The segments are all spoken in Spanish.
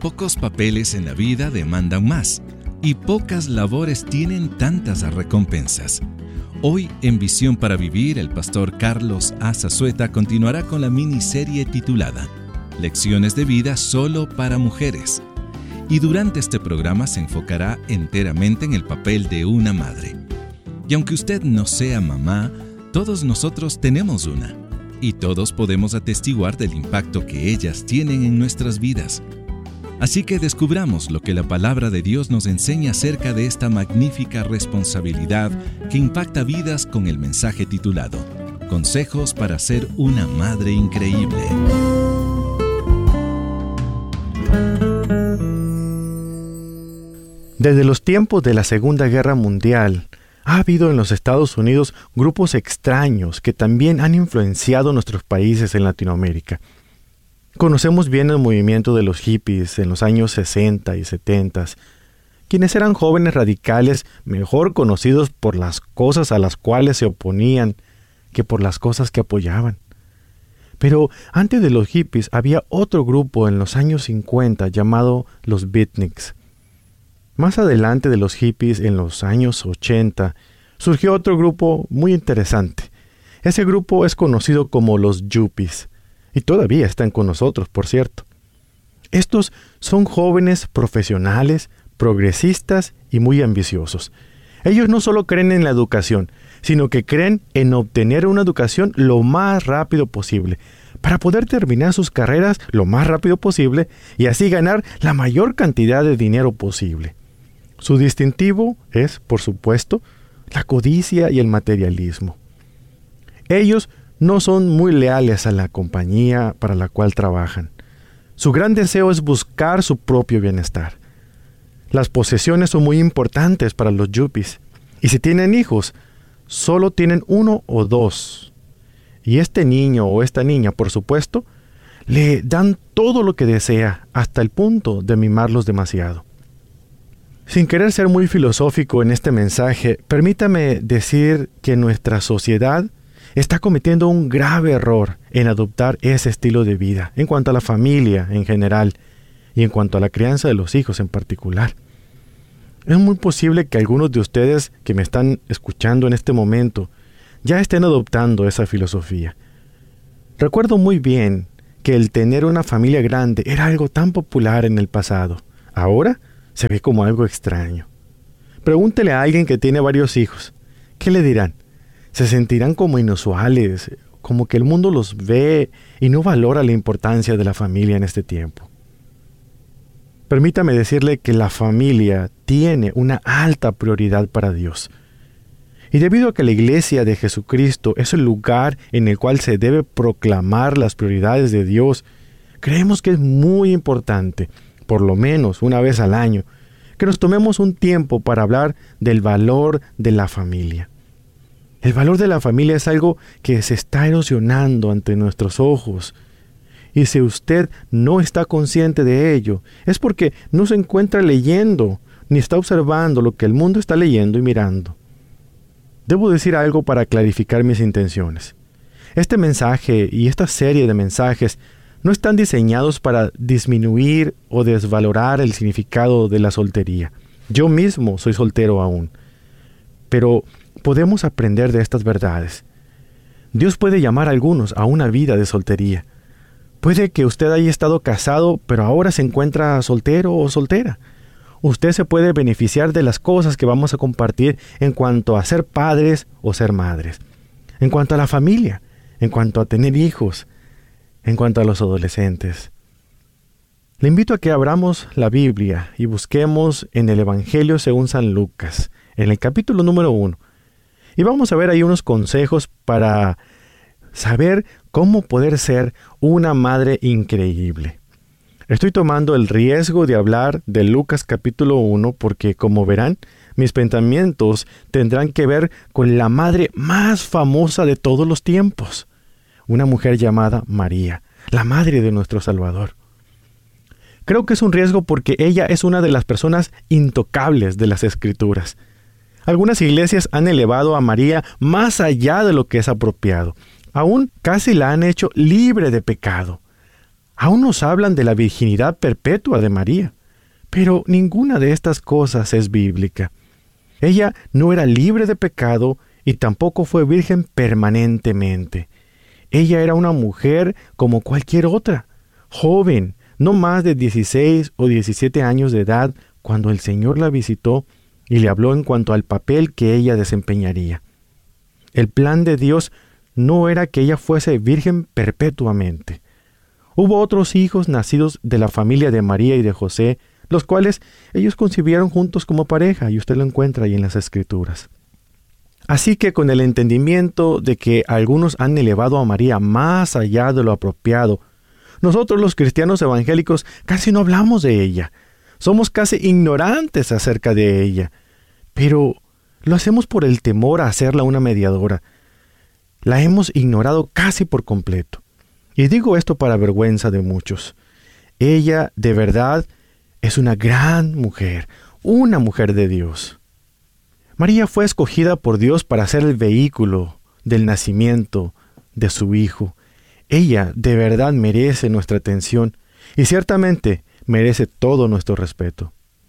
pocos papeles en la vida demandan más y pocas labores tienen tantas recompensas. Hoy, en Visión para Vivir, el pastor Carlos A. Zazueta continuará con la miniserie titulada Lecciones de vida solo para mujeres. Y durante este programa se enfocará enteramente en el papel de una madre. Y aunque usted no sea mamá, todos nosotros tenemos una. Y todos podemos atestiguar del impacto que ellas tienen en nuestras vidas. Así que descubramos lo que la palabra de Dios nos enseña acerca de esta magnífica responsabilidad que impacta vidas con el mensaje titulado Consejos para ser una madre increíble. Desde los tiempos de la Segunda Guerra Mundial, ha habido en los Estados Unidos grupos extraños que también han influenciado nuestros países en Latinoamérica. Conocemos bien el movimiento de los hippies en los años 60 y 70, quienes eran jóvenes radicales mejor conocidos por las cosas a las cuales se oponían que por las cosas que apoyaban. Pero antes de los hippies había otro grupo en los años 50 llamado los beatniks. Más adelante de los hippies, en los años 80, surgió otro grupo muy interesante. Ese grupo es conocido como los yuppies, y todavía están con nosotros, por cierto. Estos son jóvenes profesionales, progresistas y muy ambiciosos. Ellos no solo creen en la educación, sino que creen en obtener una educación lo más rápido posible, para poder terminar sus carreras lo más rápido posible y así ganar la mayor cantidad de dinero posible. Su distintivo es, por supuesto, la codicia y el materialismo. Ellos no son muy leales a la compañía para la cual trabajan. Su gran deseo es buscar su propio bienestar. Las posesiones son muy importantes para los yuppies, y si tienen hijos, solo tienen uno o dos. Y este niño o esta niña, por supuesto, le dan todo lo que desea hasta el punto de mimarlos demasiado. Sin querer ser muy filosófico en este mensaje, permítame decir que nuestra sociedad está cometiendo un grave error en adoptar ese estilo de vida, en cuanto a la familia en general y en cuanto a la crianza de los hijos en particular. Es muy posible que algunos de ustedes que me están escuchando en este momento ya estén adoptando esa filosofía. Recuerdo muy bien que el tener una familia grande era algo tan popular en el pasado. Ahora se ve como algo extraño. Pregúntele a alguien que tiene varios hijos. ¿Qué le dirán? Se sentirán como inusuales, como que el mundo los ve y no valora la importancia de la familia en este tiempo. Permítame decirle que la familia tiene una alta prioridad para Dios. Y debido a que la Iglesia de Jesucristo es el lugar en el cual se debe proclamar las prioridades de Dios, creemos que es muy importante, por lo menos una vez al año, que nos tomemos un tiempo para hablar del valor de la familia. El valor de la familia es algo que se está erosionando ante nuestros ojos. Y si usted no está consciente de ello, es porque no se encuentra leyendo, ni está observando lo que el mundo está leyendo y mirando. Debo decir algo para clarificar mis intenciones. Este mensaje y esta serie de mensajes no están diseñados para disminuir o desvalorar el significado de la soltería. Yo mismo soy soltero aún. Pero podemos aprender de estas verdades. Dios puede llamar a algunos a una vida de soltería. Puede que usted haya estado casado, pero ahora se encuentra soltero o soltera. Usted se puede beneficiar de las cosas que vamos a compartir en cuanto a ser padres o ser madres, en cuanto a la familia, en cuanto a tener hijos, en cuanto a los adolescentes. Le invito a que abramos la Biblia y busquemos en el Evangelio según San Lucas, en el capítulo número 1. Y vamos a ver ahí unos consejos para saber cómo poder ser una madre increíble. Estoy tomando el riesgo de hablar de Lucas capítulo 1 porque, como verán, mis pensamientos tendrán que ver con la madre más famosa de todos los tiempos, una mujer llamada María, la madre de nuestro Salvador. Creo que es un riesgo porque ella es una de las personas intocables de las Escrituras. Algunas iglesias han elevado a María más allá de lo que es apropiado. Aún casi la han hecho libre de pecado. Aún nos hablan de la virginidad perpetua de María, pero ninguna de estas cosas es bíblica. Ella no era libre de pecado y tampoco fue virgen permanentemente. Ella era una mujer como cualquier otra, joven, no más de 16 o 17 años de edad, cuando el Señor la visitó y le habló en cuanto al papel que ella desempeñaría. El plan de Dios no era que ella fuese virgen perpetuamente. Hubo otros hijos nacidos de la familia de María y de José, los cuales ellos concibieron juntos como pareja, y usted lo encuentra ahí en las Escrituras. Así que con el entendimiento de que algunos han elevado a María más allá de lo apropiado, nosotros los cristianos evangélicos casi no hablamos de ella. Somos casi ignorantes acerca de ella, pero lo hacemos por el temor a hacerla una mediadora. La hemos ignorado casi por completo. Y digo esto para vergüenza de muchos. Ella, de verdad, es una gran mujer, una mujer de Dios. María fue escogida por Dios para ser el vehículo del nacimiento de su Hijo. Ella de verdad merece nuestra atención y ciertamente merece todo nuestro respeto.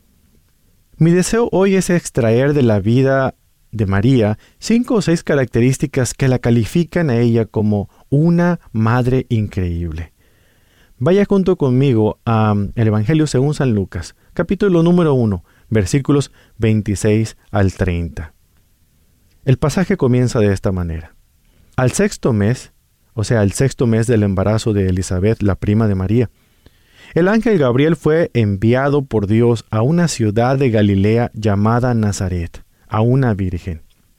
Mi deseo hoy es extraer de la vida de María 5 o 6 características que la califican a ella como una madre increíble. Vaya junto conmigo al Evangelio según San Lucas, capítulo número 1, versículos 26 al 30. El pasaje comienza de esta manera. Al 6º mes, o sea, el 6º mes del embarazo de Elizabeth, la prima de María, el ángel Gabriel fue enviado por Dios a una ciudad de Galilea llamada Nazaret, a una virgen.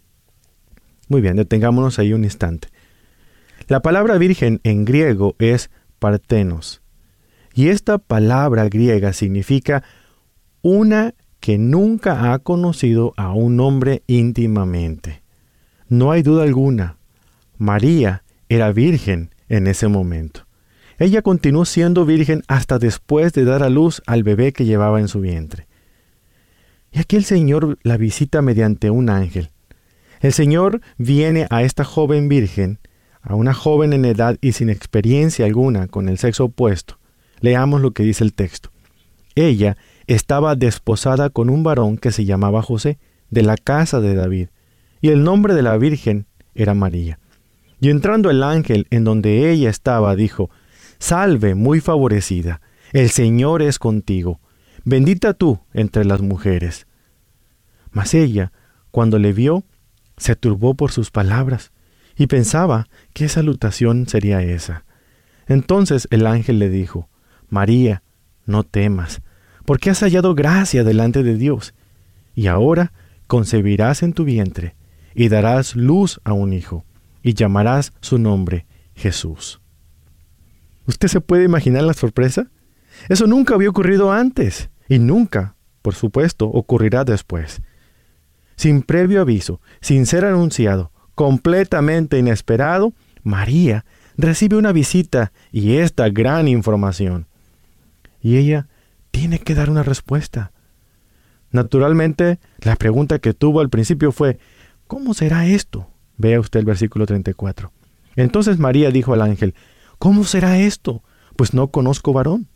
Muy bien, detengámonos ahí un instante. La palabra virgen en griego es partenos, y esta palabra griega significa una que nunca ha conocido a un hombre íntimamente. No hay duda alguna, María era virgen en ese momento. Ella continuó siendo virgen hasta después de dar a luz al bebé que llevaba en su vientre. Y aquí el Señor la visita mediante un ángel. El Señor viene a esta joven virgen, a una joven en edad y sin experiencia alguna con el sexo opuesto. Leamos lo que dice el texto. Ella estaba desposada con un varón que se llamaba José, de la casa de David, y el nombre de la virgen era María. Y entrando el ángel en donde ella estaba, dijo: «Salve, muy favorecida, el Señor es contigo, bendita tú entre las mujeres». Mas ella, cuando le vio, se turbó por sus palabras, y pensaba qué salutación sería esa. Entonces el ángel le dijo: «María, no temas, porque has hallado gracia delante de Dios, y ahora concebirás en tu vientre, y darás luz a un hijo, y llamarás su nombre Jesús». ¿Usted se puede imaginar la sorpresa? Eso nunca había ocurrido antes, y nunca, por supuesto, ocurrirá después. Sin previo aviso, sin ser anunciado, completamente inesperado, María recibe una visita y esta gran información. Y ella tiene que dar una respuesta. Naturalmente, la pregunta que tuvo al principio fue: ¿cómo será esto? Vea usted el versículo 34. Entonces María dijo al ángel: ¿cómo será esto? Pues no conozco varón.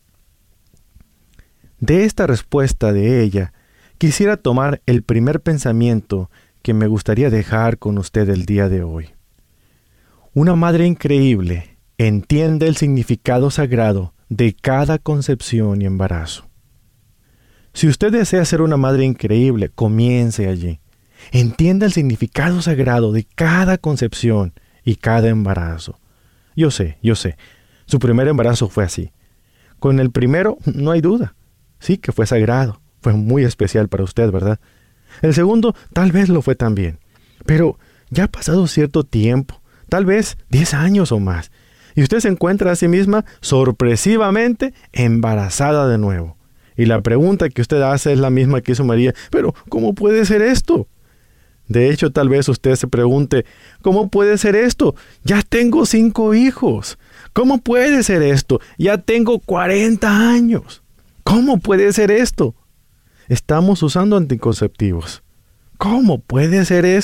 De esta respuesta de ella, quisiera tomar el primer pensamiento que me gustaría dejar con usted el día de hoy. Una madre increíble entiende el significado sagrado de cada concepción y embarazo. Si usted desea ser una madre increíble, comience allí. Entienda el significado sagrado de cada concepción y cada embarazo. Yo sé, su primer embarazo fue así. Con el primero, no hay duda. Sí que fue sagrado, fue muy especial para usted, ¿verdad? El segundo, tal vez lo fue también. Pero ya ha pasado cierto tiempo, tal vez 10 años o más, y usted se encuentra a sí misma sorpresivamente embarazada de nuevo. Y la pregunta que usted hace es la misma que hizo María: ¿pero cómo puede ser esto? De hecho, tal vez usted se pregunte: ¿cómo puede ser esto? Ya tengo 5 hijos. ¿Cómo puede ser esto? Ya tengo 40 años. ¿Cómo puede ser esto? Estamos usando anticonceptivos. ¿Cómo puede ser esto?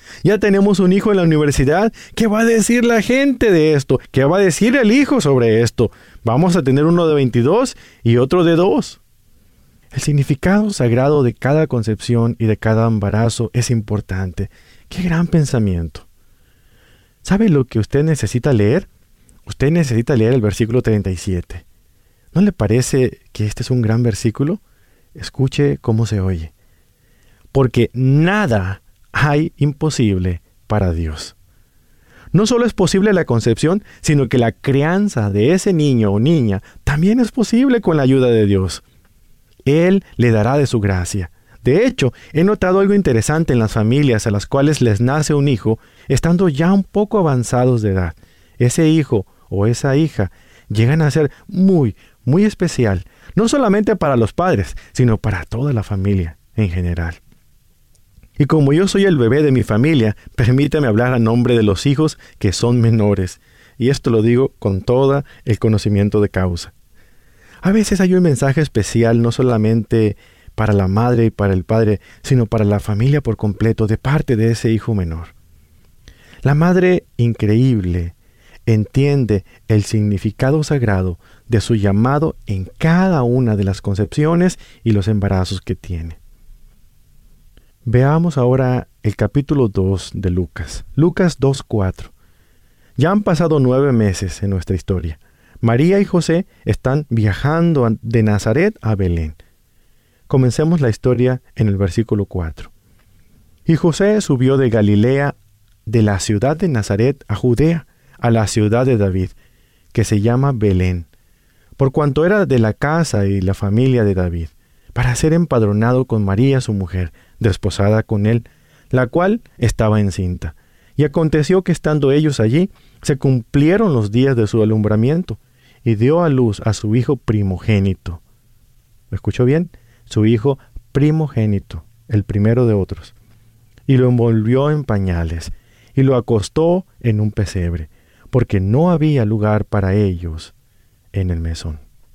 Ya tenemos un hijo en la universidad. ¿Qué va a decir la gente de esto? ¿Qué va a decir el hijo sobre esto? Vamos a tener uno de 22 y otro de 2. El significado sagrado de cada concepción y de cada embarazo es importante. ¡Qué gran pensamiento! ¿Sabe lo que usted necesita leer? Usted necesita leer el versículo 37. ¿No le parece que este es un gran versículo? Escuche cómo se oye. Porque nada hay imposible para Dios. No solo es posible la concepción, sino que la crianza de ese niño o niña también es posible con la ayuda de Dios. Él le dará de su gracia. De hecho, he notado algo interesante en las familias a las cuales les nace un hijo, estando ya un poco avanzados de edad. Ese hijo o esa hija llegan a ser muy, muy especial, no solamente para los padres, sino para toda la familia en general. Y como yo soy el bebé de mi familia, permítame hablar a nombre de los hijos que son menores, y esto lo digo con todo el conocimiento de causa. A veces hay un mensaje especial no solamente para la madre y para el padre, sino para la familia por completo de parte de ese hijo menor. La madre increíble entiende el significado sagrado de su llamado en cada una de las concepciones y los embarazos que tiene. Veamos ahora el capítulo 2 de Lucas. Lucas 2:4. Ya han pasado 9 meses en nuestra historia. María y José están viajando de Nazaret a Belén. Comencemos la historia en el versículo 4. Y José subió de Galilea, de la ciudad de Nazaret a Judea, a la ciudad de David, que se llama Belén, por cuanto era de la casa y la familia de David, para ser empadronado con María su mujer, desposada con él, la cual estaba encinta. Y aconteció que estando ellos allí, se cumplieron los días de su alumbramiento, y dio a luz a su hijo primogénito. ¿Lo escuchó bien? Su hijo primogénito, el primero de otros. Y lo envolvió en pañales, y lo acostó en un pesebre, porque no había lugar para ellos en el mesón.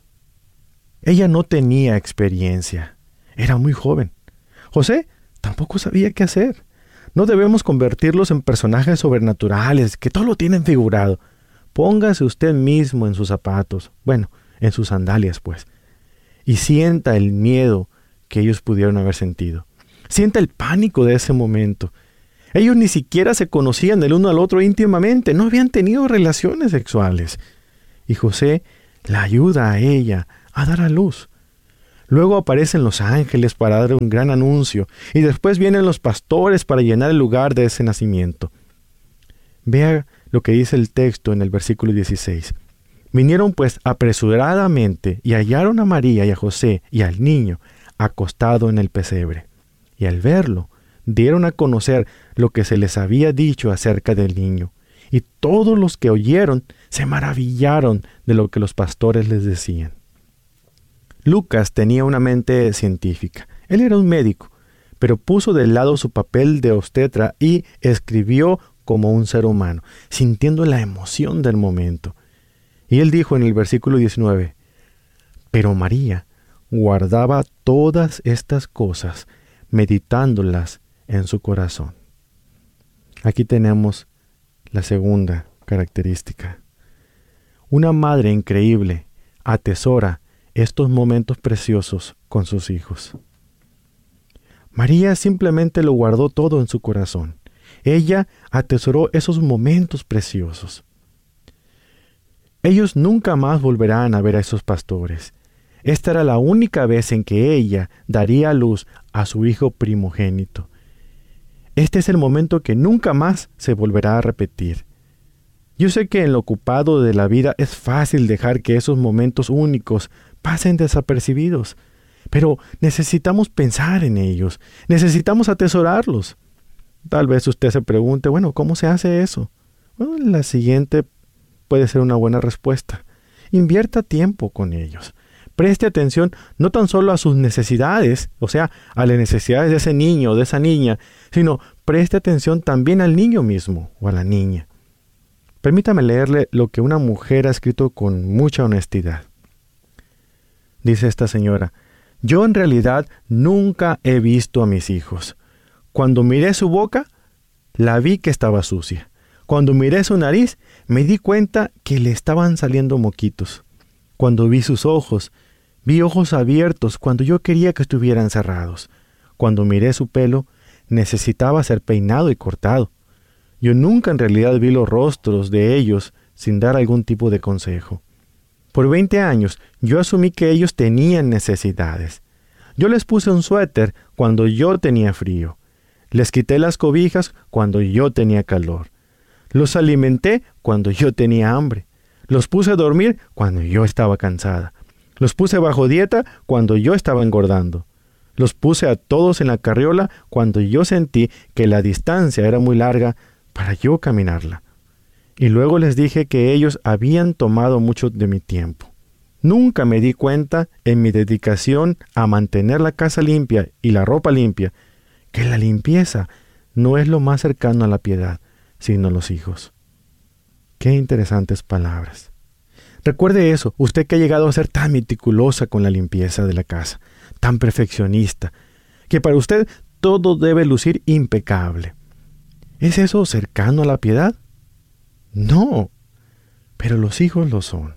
Ella no tenía experiencia, era muy joven. José tampoco sabía qué hacer. No debemos convertirlos en personajes sobrenaturales que todo lo tienen figurado. Póngase usted mismo en sus zapatos, bueno, en sus sandalias pues, y sienta el miedo que ellos pudieron haber sentido. Sienta el pánico de ese momento. Ellos ni siquiera se conocían el uno al otro íntimamente, no habían tenido relaciones sexuales. Y José la ayuda a ella a dar a luz. Luego aparecen los ángeles para dar un gran anuncio, y después vienen los pastores para llenar el lugar de ese nacimiento. Vea lo que dice el texto en el versículo 16. Vinieron pues apresuradamente y hallaron a María y a José y al niño acostado en el pesebre. Y al verlo, dieron a conocer lo que se les había dicho acerca del niño. Y todos los que oyeron se maravillaron de lo que los pastores les decían. Lucas tenía una mente científica. Él era un médico, pero puso de lado su papel de obstetra y escribió como un ser humano, sintiendo la emoción del momento. Y él dijo en el versículo 19, pero María guardaba todas estas cosas, meditándolas en su corazón. Aquí tenemos la segunda característica. Una madre increíble atesora estos momentos preciosos con sus hijos. María simplemente lo guardó todo en su corazón. Ella atesoró esos momentos preciosos. Ellos nunca más volverán a ver a esos pastores. Esta era la única vez en que ella daría a luz a su hijo primogénito. Este es el momento que nunca más se volverá a repetir. Yo sé que en lo ocupado de la vida es fácil dejar que esos momentos únicos pasen desapercibidos, pero necesitamos pensar en ellos, necesitamos atesorarlos. Tal vez usted se pregunte, bueno, ¿cómo se hace eso? Bueno, la siguiente puede ser una buena respuesta. Invierta tiempo con ellos. Preste atención no tan solo a sus necesidades, o sea, a las necesidades de ese niño o de esa niña, sino preste atención también al niño mismo o a la niña. Permítame leerle lo que una mujer ha escrito con mucha honestidad. Dice esta señora, yo en realidad nunca he visto a mis hijos. Cuando miré su boca, la vi que estaba sucia. Cuando miré su nariz, me di cuenta que le estaban saliendo moquitos. Cuando vi sus ojos, vi ojos abiertos cuando yo quería que estuvieran cerrados. Cuando miré su pelo, necesitaba ser peinado y cortado. Yo nunca en realidad vi los rostros de ellos sin dar algún tipo de consejo. Por 20 años, yo asumí que ellos tenían necesidades. Yo les puse un suéter cuando yo tenía frío. Les quité las cobijas cuando yo tenía calor. Los alimenté cuando yo tenía hambre. Los puse a dormir cuando yo estaba cansada. Los puse bajo dieta cuando yo estaba engordando. Los puse a todos en la carriola cuando yo sentí que la distancia era muy larga para yo caminarla. Y luego les dije que ellos habían tomado mucho de mi tiempo. Nunca me di cuenta en mi dedicación a mantener la casa limpia y la ropa limpia, que la limpieza no es lo más cercano a la piedad, sino los hijos. Qué interesantes palabras. Recuerde eso, usted que ha llegado a ser tan meticulosa con la limpieza de la casa, tan perfeccionista, que para usted todo debe lucir impecable. ¿Es eso cercano a la piedad? No, pero los hijos lo son.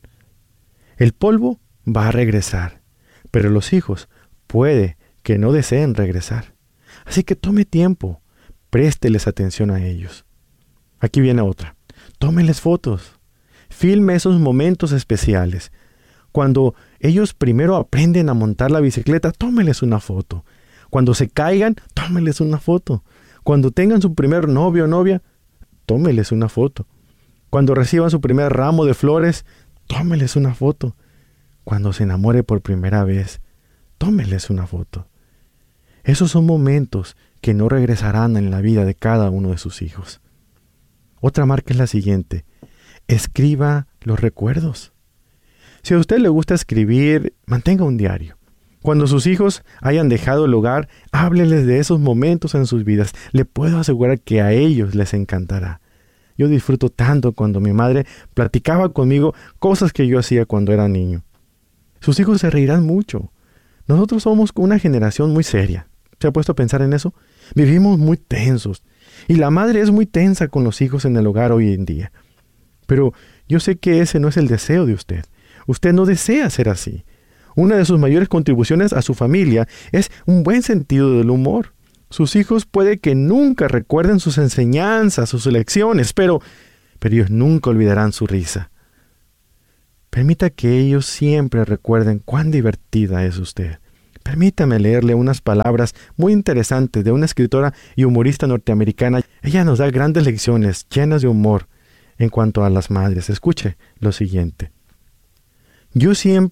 El polvo va a regresar, pero los hijos puede que no deseen regresar. Así que tome tiempo, présteles atención a ellos. Aquí viene otra. Tómeles fotos. Filme esos momentos especiales. Cuando ellos primero aprenden a montar la bicicleta, tómeles una foto. Cuando se caigan, tómeles una foto. Cuando tengan su primer novio o novia, tómeles una foto. Cuando reciban su primer ramo de flores, tómeles una foto. Cuando se enamore por primera vez, tómeles una foto. Esos son momentos que no regresarán en la vida de cada uno de sus hijos. Otra marca es la siguiente. Escriba los recuerdos. Si a usted le gusta escribir, mantenga un diario. Cuando sus hijos hayan dejado el hogar, hábleles de esos momentos en sus vidas. Le puedo asegurar que a ellos les encantará. Yo disfruto tanto cuando mi madre platicaba conmigo cosas que yo hacía cuando era niño. Sus hijos se reirán mucho. Nosotros somos una generación muy seria. ¿Se ha puesto a pensar en eso? Vivimos muy tensos. Y la madre es muy tensa con los hijos en el hogar hoy en día. Pero yo sé que ese no es el deseo de usted. Usted no desea ser así. Una de sus mayores contribuciones a su familia es un buen sentido del humor. Sus hijos puede que nunca recuerden sus enseñanzas, sus lecciones, pero ellos nunca olvidarán su risa. Permita que ellos siempre recuerden cuán divertida es usted. Permítame leerle unas palabras muy interesantes de una escritora y humorista norteamericana. Ella nos da grandes lecciones llenas de humor en cuanto a las madres. Escuche lo siguiente. Yo siempre